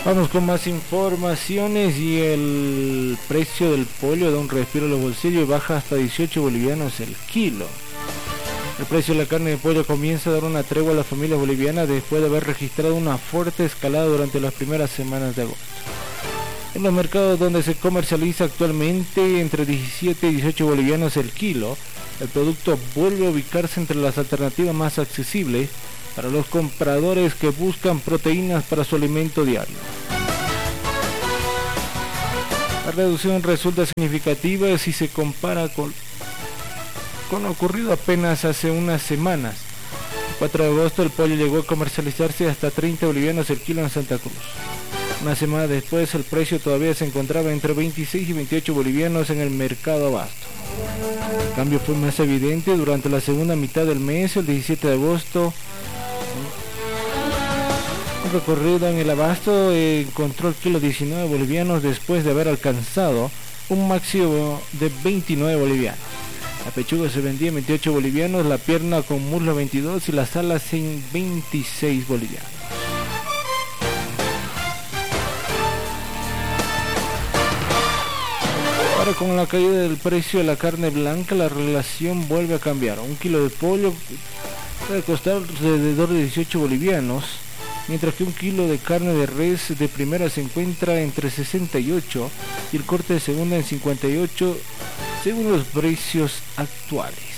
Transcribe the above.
Vamos con más informaciones y el precio del pollo da un respiro a los bolsillos y baja hasta 18 bolivianos el kilo. El precio de la carne de pollo comienza a dar una tregua a las familias bolivianas después de haber registrado una fuerte escalada durante las primeras semanas de agosto. En los mercados donde se comercializa actualmente entre 17 y 18 bolivianos el kilo, el producto vuelve a ubicarse entre las alternativas más accesibles para los compradores que buscan proteínas para su alimento diario. La reducción resulta significativa si se compara con lo ocurrido apenas hace unas semanas. El 4 de agosto el pollo llegó a comercializarse hasta 30 bolivianos el kilo en Santa Cruz. Una semana después el precio todavía se encontraba entre 26 y 28 bolivianos en el mercado abasto. El cambio fue más evidente durante la segunda mitad del mes. El 17 de agosto un recorrido en el abasto encontró el kilo 19 bolivianos después de haber alcanzado un máximo de 29 bolivianos. La pechuga se vendía en 28 bolivianos, la pierna con muslo 22 y las alas en 26 bolivianos. Ahora, con la caída del precio de la carne blanca, la relación vuelve a cambiar. Un kilo de pollo puede costar alrededor de 18 bolivianos, mientras que un kilo de carne de res de primera se encuentra entre 68 y el corte de segunda en 58, según los precios actuales.